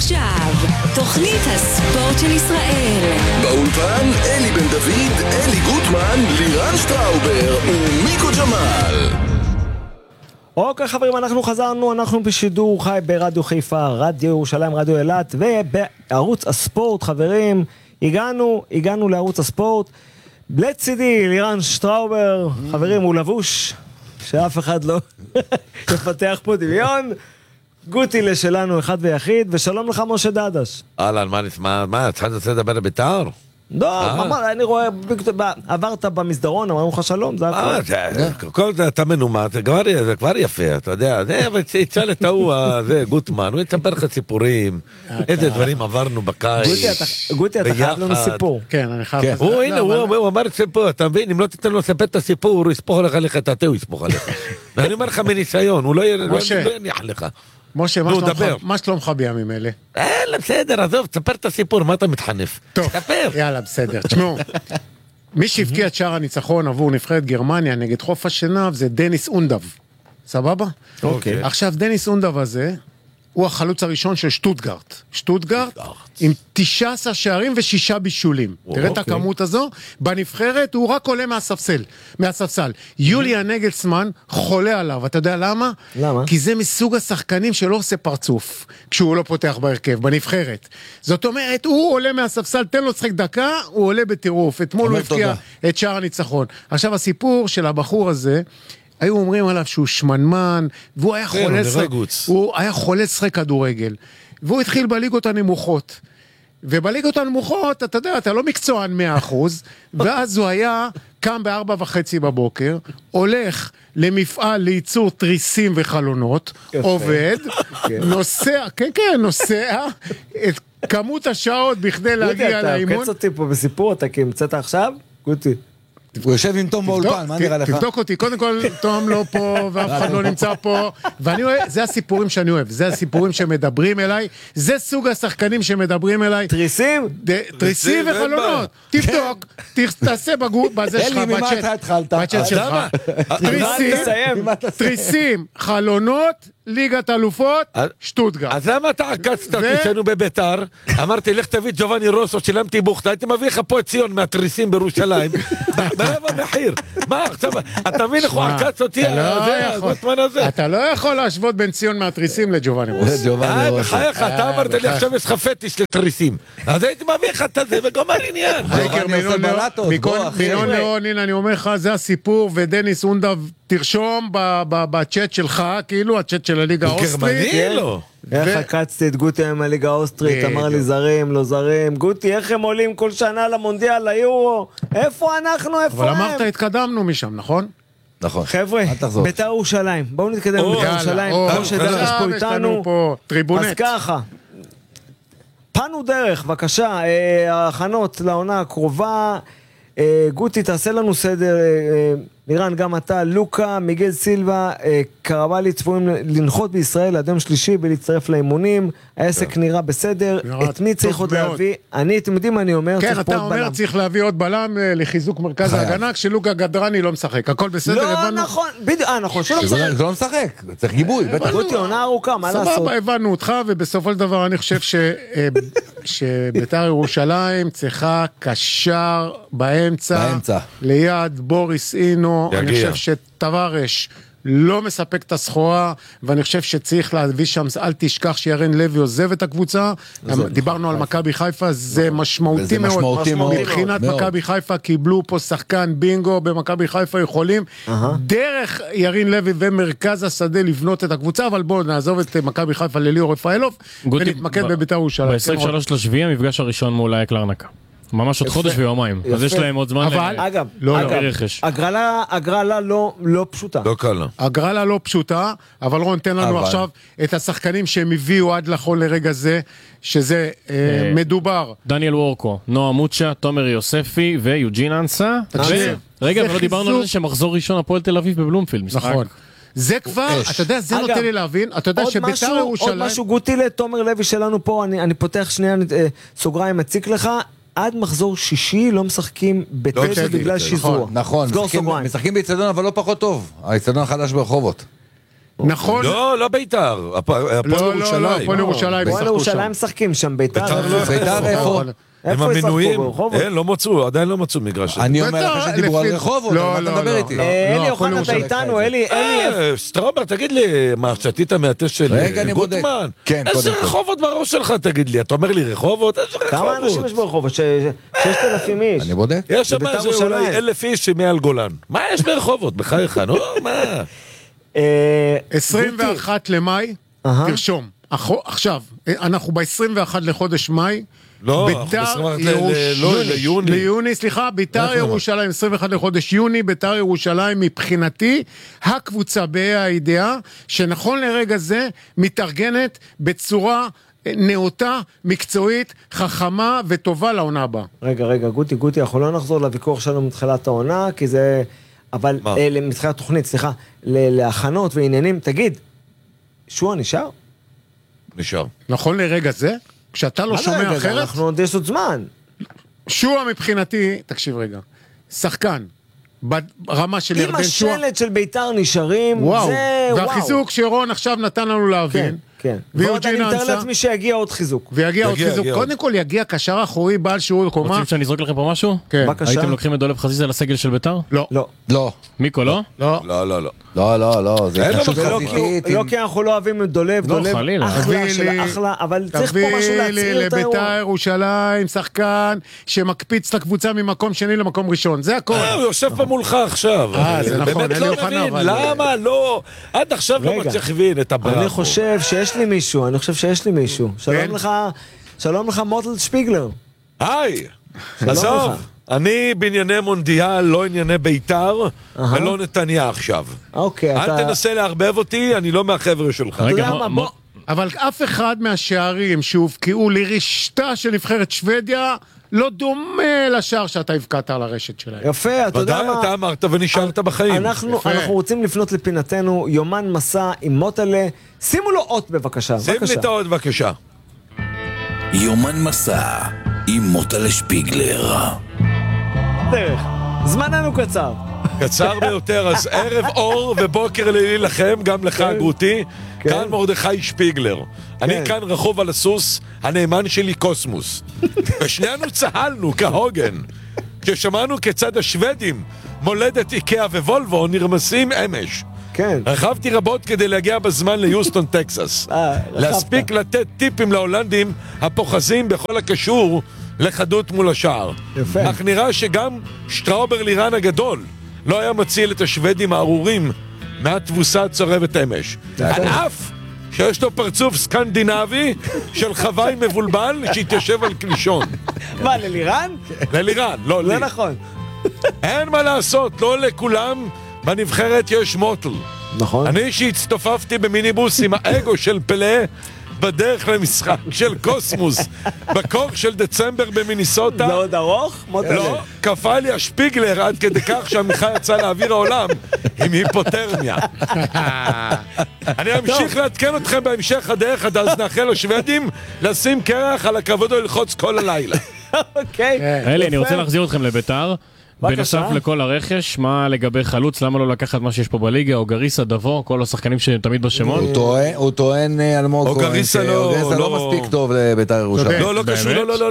עכשיו, תוכנית הספורט של ישראל. באולפן אלי בן דוד, אלי גוטמן, לירן שטראובר ומיקו ג'מאל. אוקיי חברים, אנחנו חזרנו, אנחנו בשידור חי ברדיו חיפה, רדיו ירושלים, רדיו אילת ובערוץ הספורט. חברים, הגענו לערוץ הספורט. לצידי לירן שטראובר, חברים, הוא לבוש שאף אחד לא יפתח פה דמיון. גוטילה שלנו אחד ויחיד, ושלום לך משה דדש. אהלן, מה, אתה רוצה לדבר בית"ר? לא, אני רואה, עברת במסדרון, אמרנו לך שלום, זה הכל. כל זה אתה מנומט, זה כבר יפה, אתה יודע, יצא לתאו, זה גוטמן, הוא יצבר לך סיפורים, איזה דברים עברנו בקיץ. גוטי, אתה חייב לנו סיפור. כן, אני חייב. הנה, הוא אמר סיפור, אתה מבין, אם לא תיתן לו לספר את הסיפור, הוא יספוך לך את התה, הוא יספוך עליך. ואני אומר לך מניסיון, הוא לא יניח לך. משה, מה שלומך בימים אלה? בסדר, עזוב, תספר את הסיפור, מה אתה מתחנף? טוב, יאללה, בסדר. תשמעו, מי שהבקיע את שער הניצחון עבור נבחרת גרמניה נגד חוף השנהב זה דניס אונדב. סבבה? אוקיי. עכשיו, דניס אונדב הזה הוא החלוץ הראשון של שטוטגרט. שטוטגרט עם 19 שערים ו6 בישולים. תראה את הכמות הזו. בנבחרת הוא רק עולה מהספסל. יוליה נגלסמן חולה עליו. אתה יודע למה? למה? כי זה מסוג השחקנים שלא עושה פרצוף כשהוא לא פותח בהרכב, בנבחרת. זאת אומרת, הוא עולה מהספסל, תן לו צחק דקה, הוא עולה בטירוף. אתמול הוא הפקיע את שער הניצחון. עכשיו, הסיפור של הבחור הזה, היו אומרים עליו שהוא שמנמן, והוא היה חולה לשחק כדורגל. והוא התחיל בליגות הנמוכות. ובליגות הנמוכות, אתה יודע, אתה לא מקצוען 100%, ואז הוא היה קם ב4:30 בבוקר, הולך למפעל לייצור תריסים וחלונות, עובד, נוסע את כמות השעות בכדי להגיע לאימון. אתה קץ אותי פה בסיפור, אתה כמצאת עכשיו? גוטי. הוא יושב עם תום באולפן, מה נראה לך? תבדוק אותי, קודם כל תום לא פה ואף אחד לא נמצא פה, ואני אוהב, זה הסיפורים שאני אוהב, זה הסיפורים שמדברים אליי, זה סוג השחקנים שמדברים אליי. תריסים? תריסים וחלונות, תבדוק, תעשה בזה שלך, בצ'אט שלך. תריסים, חלונות, ליגת אלופות, שטוטגרט. אז למה אתה עקצת אותי שאנו בביתר? אמרתי, לך תביא ג'ובאני רוסו, שילמתי בוכתה, הייתי מביא לך פה את ציון מהתריסים בירושלים. ברבע מחיר. מה עכשיו? אתה מבין איך הוא עקץ אותי? אתה לא יכול להשוות בין ציון מהתריסים לג'ובאני רוסו. בחייך, אתה אמרת לי עכשיו יש לך פטיש לתריסים. אז הייתי מביא לך את זה וגומר עניין. מינון לאון, הנה אני אומר לך, זה הסיפור, ודניס אונדב תרשום בצ'אט שלך, כאילו הצ'אט של הליגה האוסטרית. גרמני לא. איך עקצתי את גוטי עם הליגה האוסטרית, אמר לי זרים, לא זרים. גוטי, איך הם עולים כל שנה למונדיאל, ליורו? איפה אנחנו, איפה הם? אבל אמרת, התקדמנו משם, נכון? נכון. חבר'ה, בית"ר ירושלים. בואו נתקדם לבית"ר ירושלים. כמו שדרש פה איתנו. אז ככה. פנו דרך, בבקשה, ההכנות לעונה הקרובה. גוטי, תעשה לנו סדר. לירן, גם אתה, לוקה, מיגל סילבה, קרבלי צפויים לנחות בישראל עד יום שלישי ולהצטרף לאימונים. העסק נראה בסדר. את מי צריך עוד להביא? אתם יודעים מה אני אומר? כן, אתה אומר צריך להביא עוד בלם לחיזוק מרכז ההגנה, כשלוקה גדרני לא משחק. הכל בסדר? לא, נכון. נכון, שלא משחק. זה לא משחק, צריך גיבוי. גוטי, עונה ארוכה, מה לעשות? סבבה, הבנו אותך, ובסופו של דבר אני חושב שבית"ר ירושלים צריכה קשר באמצע, ליד בוריס אינו. אני חושב שטווארש לא מספק את הסחורה, ואני חושב שצריך להביא שם, אל תשכח שירן לוי עוזב את הקבוצה, דיברנו על מכבי חיפה, זה משמעותי מאוד, מבחינת מכבי חיפה קיבלו פה שחקן בינגו, במכבי חיפה יכולים, דרך ירין לוי ומרכז השדה לבנות את הקבוצה, אבל בואו נעזוב את מכבי חיפה לליאור רפאלוב, ונתמקד בבית"ר ירושלים. ב-23 לשביעי המפגש הראשון מול אייק לארנקה. ממש עוד חודש ויומיים, אז יש להם עוד זמן לרכש. הגרלה לא פשוטה. לא קלה. הגרלה לא פשוטה, אבל רון, תן לנו עכשיו את השחקנים שהם הביאו עד לכל לרגע זה, שזה מדובר. דניאל וורקו, נועה מוצ'ה, תומר יוספי ויוג'ין אנסה. רגע, ולא דיברנו על זה שמחזור ראשון הפועל תל אביב בבלומפילד. נכון. זה כבר, אתה יודע, זה נותן לי להבין, אתה יודע שבית"ר ירושלים... עוד משהו גוטי לתומר לוי שלנו פה, אני פותח שנייה סוגריים, מציק לך, עד מחזור שישי לא משחקים בטדי בגלל שיזרוע. נכון, משחקים באצטדיון אבל לא פחות טוב. האצטדיון החדש ברחובות. נכון? לא בית"ר, הפועל ירושלים. הפועל ירושלים. הפועל ירושלים משחקים שם, בית"ר איפה? הם המינויים, לא מצאו, עדיין לא מצאו מגרש. אני אומר לך שדיברו על רחובות, מה אתה מדבר איתי? אלי אוחנה, אתה איתנו, אלי. סטראובר, תגיד לי, מה, שתית מהטש של גוטמן? איזה רחובות בראש שלך, תגיד לי? אתה אומר לי רחובות? איזה רחובות? כמה אנשים יש ברחובות? 6,000 איש. אני בודק. יש שם איזה אולי 1,000 איש מעל גולן. מה יש ברחובות? בחייך, נו, מה? 21 למאי, תרשום. עכשיו, אנחנו ב-21 לחודש מאי, לא, ליוני, סליחה, בית"ר ירושלים, 21 לחודש יוני, בית"ר ירושלים מבחינתי, הקבוצה בה"א הידיעה, שנכון לרגע זה מתארגנת בצורה נאותה, מקצועית, חכמה וטובה לעונה הבאה. רגע, גוטי, אנחנו לא נחזור לוויכוח שלנו מתחילת העונה, כי זה, אבל מתחילת תוכנית, סליחה, להכנות ועניינים, תגיד, שועה נשאר? נשאר. נכון לרגע זה? כשאתה לא שומע אחרת? אנחנו עוד יש עוד זמן. שועה מבחינתי, תקשיב רגע, שחקן, ברמה של ירדן שועה. אם השלט של בית"ר נשארים, וואו. זה וואו. והחיזוק שרון עכשיו נתן לנו להבין. כן. ועוד אני מתאר לעצמי שיגיע עוד חיזוק. ויגיע עוד חיזוק. קודם כל יגיע קשר אחורי בעל שיעור קומה. רוצים שאני אזרוק לכם פה משהו? כן. בבקשה. הייתם לוקחים את דולב חזיזה לסגל של בית"ר? לא. מיקו, לא? לא, זה התנגשות חזיתית. לא כי אנחנו לא אוהבים את דולב, אחלה, אבל צריך פה משהו להצעיר את האירוע. לבית"ר ירושלים, שחקן שמקפיץ את הקבוצה ממקום שני למקום ראשון, זה הכל. הוא יושב פה מולך עכשיו. זה נכון, באמת לא מבין, למה לא? עד עכשיו לא מצליח להבין את הבא. אני חושב שיש לי מישהו, שלום לך מוטל שפיגלר. היי, עזוב. אני בענייני מונדיאל, לא ענייני בית"ר, ולא נתניה עכשיו. אוקיי, אל תנסה להרבב אותי, אני לא מהחבר'ה שלך. אבל אף אחד מהשערים שהובקעו לרשתה של נבחרת שוודיה לא דומה לשער שאתה הבקעת על הרשת שלהם. יפה, אתה יודע מה? ודאי, אתה אמרת ונשארת בחיים. אנחנו רוצים לפנות לפינתנו, יומן מסע עם מוטלה. שימו לו אות בבקשה. שים לי את האות בבקשה. יומן מסע עם מוטלה שפיגלר. דרך, זמננו קצר. קצר ביותר, אז ערב אור ובוקר לילי לכם, גם לך גרותי, כאן מרדכי שפיגלר. אני כאן רחוב על הסוס, הנאמן שלי קוסמוס. ושנינו צהלנו כהוגן, כששמענו כיצד השוודים, מולדת איקאה ווולבו, נרמסים אמש. כן. רכבתי רבות כדי להגיע בזמן ליוסטון, טקסס. להספיק לתת טיפים להולנדים הפוחזים בכל הקשור לחדות מול השער. יפה. אך נראה שגם שטראובר לירן הגדול לא היה מציל את השוודים הארורים מהתבוסה הצורבת אמש. על אף שיש לו פרצוף סקנדינבי של חוואי מבולבל שהתיישב על קלישון. מה, ללירן? ללירן, לא לי. לא נכון. אין מה לעשות, לא לכולם בנבחרת יש מוטל. נכון. אני שהצטופפתי במיניבוס עם האגו של פלא בדרך למשחק של קוסמוס בקור של דצמבר במיניסוטה. זה עוד ארוך? לא, קפא לי השפיגלר עד כדי כך שהמיכה יצא לאוויר העולם עם היפותרמיה. אני אמשיך לעדכן אתכם בהמשך הדרך, עד אז נאחל לשוודים לשים קרח על הכבוד וללחוץ כל הלילה. אוקיי. אלי, אני רוצה להחזיר אתכם לבית"ר. בנוסף לכל הרכש, מה לגבי חלוץ? למה לא לקחת מה שיש פה בליגה? או גריסה, דבו, כל השחקנים שתמיד בשמות? הוא טוען אלמוג כהן שאוגריסה לא מספיק טוב לבית"ר ירושלים. לא קשור,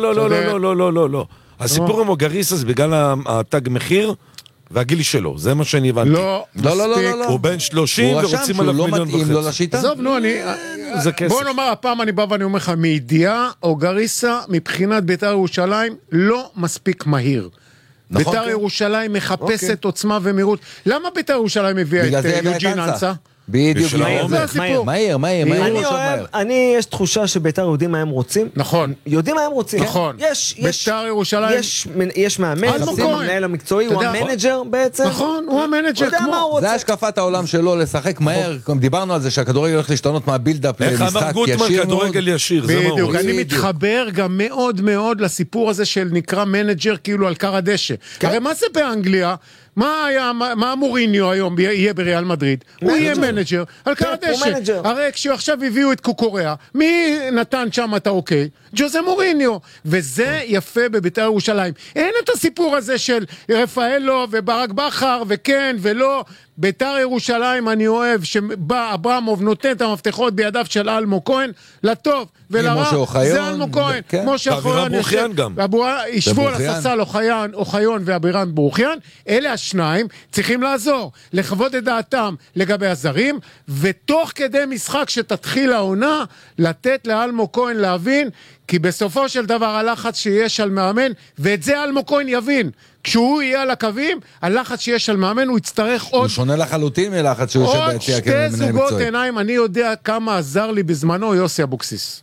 לא. הסיפור עם אוגריסה זה בגלל התג מחיר והגיל שלו, זה מה שאני הבנתי. לא. הוא בן 30 ורוצים עליו 1.5 מיליון. עזוב, נו, בוא נאמר, הפעם אני בא ואני אומר לך, מידיעה, אוגריסה מבחינת בית"ר ירושלים לא מספיק מהיר. בית"ר ירושלים מחפשת עוצמה ומהירות. למה בית"ר ירושלים הביאה את יוג'ין אנסה? בדיוק, מהיר. אני, יש תחושה שבית"ר יודעים מה הם רוצים. נכון. יודעים מה הם רוצים. נכון. בית"ר ירושלים. יש מאמן, המנהל המקצועי, הוא המנג'ר בעצם. נכון, הוא המנג'ר כמו. זה השקפת העולם שלו, לשחק מהר. דיברנו על זה שהכדורגל הולך להשתנות מהבילדאפ למשחק ישיר. איך אמר גוטמן, כדורגל ישיר, זה מה הוא רוצה. בדיוק, אני מתחבר גם מאוד מאוד לסיפור הזה של נקרא מנג'ר כאילו על קר הדשא. הרי מה זה באנגליה? מה מוריניו היום יהיה בריאל מדריד? הוא יהיה מנג'ר על קר הדשא. הרי כשעכשיו הביאו את קוקוריאה, מי נתן שם את האוקיי? ג'וזה מוריניו. וזה יפה בבית"ר ירושלים. אין את הסיפור הזה של רפאלו וברק בכר וכן ולא. ביתר ירושלים אני אוהב שבא אברמוב נותן את המפתחות בידיו של אלמו כהן, לטוב ולרע, זה אלמו כהן, כמו שאוחיון ישבו על הספסל אוחיון ואבירן ברוכיאן, אלה השניים צריכים לעזור, לכבוד את דעתם לגבי הזרים, ותוך כדי משחק שתתחיל העונה, לתת לאלמו כהן להבין, כי בסופו של דבר הלחץ שיש על מאמן, ואת זה אלמו כהן יבין, כשהוא יהיה על הקווים, הלחץ שיש על מאמן, הוא יצטרך עוד... הוא שונה לחלוטין מלחץ שהוא יושב ביציע כמנהל מקצועי. עוד שתי זוגות עיניים, אני יודע כמה עזר לי בזמנו יוסי אבוקסיס.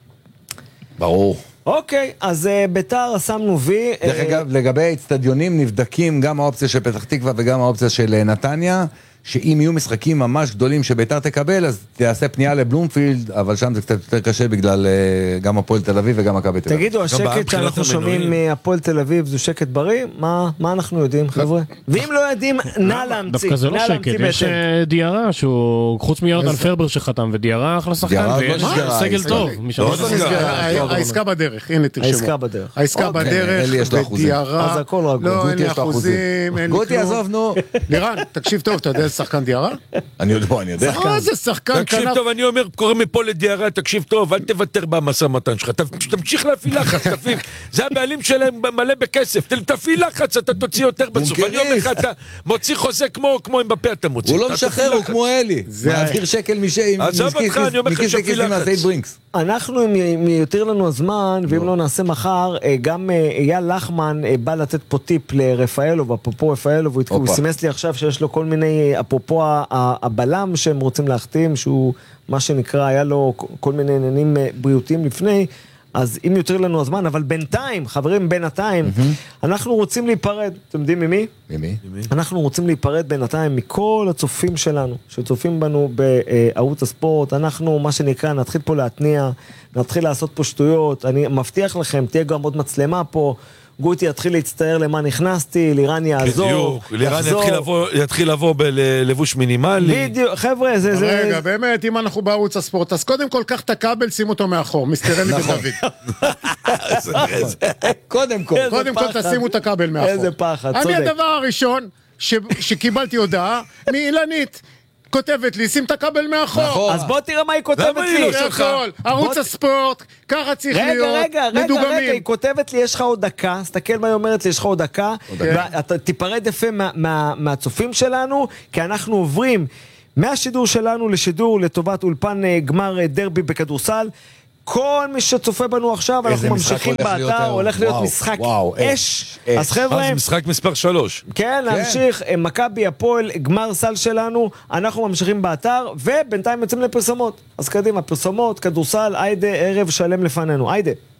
ברור. אוקיי, אז ביתר שמנו וי. דרך אגב, לגבי אצטדיונים נבדקים גם האופציה של פתח תקווה וגם האופציה של נתניה, שאם יהיו משחקים ממש גדולים שביתר תקבל, אז תעשה פנייה לבלומפילד, אבל שם זה קצת יותר קשה בגלל גם הפועל תל אביב וגם מכבי תל אביב. תגידו, השקט שאנחנו שומעים מהפועל תל אביב זה שקט בריא? מה אנחנו יודעים, חבר'ה? ואם לא יודעים, נא להמציא. דווקא זה לא שקט, יש דיארה שהוא, חוץ מיונתן פרבר שחתם, ודיארה אחלה שחקן, ויש סגל טוב. העסקה בדרך, הנה תרשמו. העסקה בדרך, ודיארה. אז הכל רגוע. לא, אין לי אחוזים, אין לי כלום. לירן, תקשיב טוב, אתה יודע שחקן דיארה? אני יודע. זה שחקן תקשיב טוב, אני אומר, קורא מפה לדיארה, תקשיב טוב, אל תוותר במשא מתן שלך, תמשיך להפעיל לחץ, תפעיל, זה הבעלים שלהם מלא בכסף, תפעיל לחץ, אתה תוציא יותר בסוף, אני אומר לך, אתה מוציא חוזה כמו עם בפה אתה מוציא. הוא לא משחרר, הוא כמו אלי, מעביר שקל מכיס לכיס למעשה ברינקס. אנחנו, אם יותר לנו הזמן, ואם לא נעשה מחר, גם אייל לחמן בא לתת פה טיפ לרפאלוב, אפרופו רפאלוב, הוא סימס לי עכשיו שיש לו כל מיני, אפרופו הבלם שהם רוצים להחתים, שהוא מה שנקרא, היה לו כל מיני עניינים בריאותיים לפני, אז אם יותר לנו הזמן, אבל בינתיים, חברים, בינתיים, אנחנו רוצים להיפרד, אתם יודעים ממי? ממי? אנחנו רוצים להיפרד בינתיים מכל הצופים שלנו, שצופים בנו בערוץ הספורט, אנחנו, מה שנקרא, נתחיל פה להתניע, נתחיל לעשות פה שטויות, אני מבטיח לכם, תהיה גם עוד מצלמה פה, גוטי יתחיל להצטער למה נכנסתי, לירן יעזור, לירן יתחיל לבוא בלבוש מינימלי. בדיוק, חבר'ה, זה... רגע, באמת, אם אנחנו בערוץ הספורט, אז קודם כל, קח את הכבל, שים אותו מאחור, מיסטר אלי בן דוד. קודם כל תשימו את הכבל מאחור. איזה פחד, צודק. אני הדבר הראשון שקיבלתי הודעה מאילנית, כותבת לי, שים את הכבל מאחור. אז בוא תראה מה היא כותבת לי. ערוץ הספורט, ככה צריך להיות, מדוגמים. רגע, היא כותבת לי, יש לך עוד דקה, סתכל מה היא אומרת לי, יש לך עוד דקה, ואתה תיפרד יפה מהצופים שלנו, כי אנחנו עוברים מהשידור שלנו לשידור לטובת אולפן גמר דרבי בכדורסל. כל מי שצופה בנו עכשיו, אנחנו ממשיכים באתר, הולך להיות משחק אש. אז חבר'ה, זה משחק מספר 3. כן, להמשיך, מכבי הפועל, גמר סל שלנו, אנחנו ממשיכים באתר, ובינתיים יוצאים לפרסומות. אז קדימה, פרסומות, כדורסל, היידה, ערב שלם לפנינו, היידה.